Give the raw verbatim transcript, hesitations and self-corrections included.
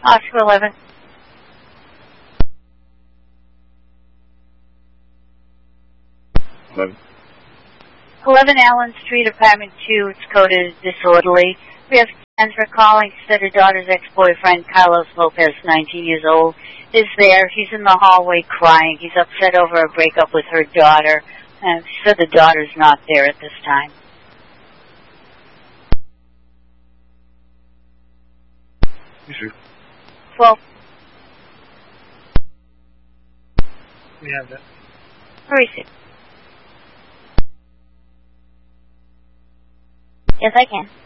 Oscar eleven. eleven. eleven Allen Street, apartment two. It's coded as disorderly. We have plans for calling said her daughter's ex-boyfriend, Carlos Lopez, nineteen years old, is there. He's in the hallway crying. He's upset over a breakup with her daughter. And she said the daughter's not there at this time. You sure? twelve. We have that. Where is it? Yes, I can.